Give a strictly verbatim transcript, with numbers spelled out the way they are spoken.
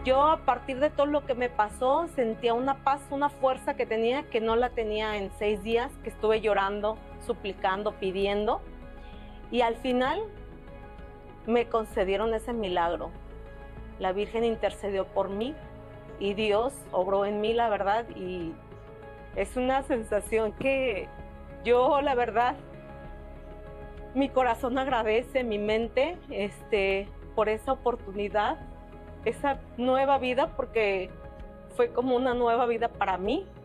yo a partir de todo lo que me pasó sentía una paz, una fuerza que tenía que no la tenía en seis días, que estuve llorando, suplicando, pidiendo, y al final me concedieron ese milagro. La Virgen intercedió por mí y Dios obró en mí, la verdad, y es una sensación que yo, la verdad, mi corazón agradece, mi mente, este, por esa oportunidad, esa nueva vida, porque fue como una nueva vida para mí.